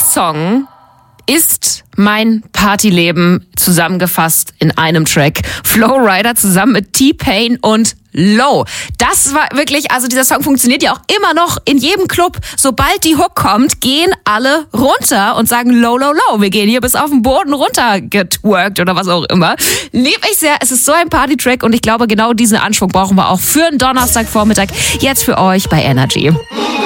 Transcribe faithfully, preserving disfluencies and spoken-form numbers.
Song ist mein Partyleben zusammengefasst in einem Track. Flo Rida zusammen mit T-Pain und Low. Das war wirklich, also dieser Song funktioniert ja auch immer noch in jedem Club. Sobald die Hook kommt, gehen alle runter und sagen Low, Low, Low. Wir gehen hier bis auf den Boden runter getwerkt oder was auch immer. Lieb ich sehr. Es ist so ein Party-Track und ich glaube, genau diesen Anschwung brauchen wir auch für einen Donnerstagvormittag. Jetzt für euch bei Energy.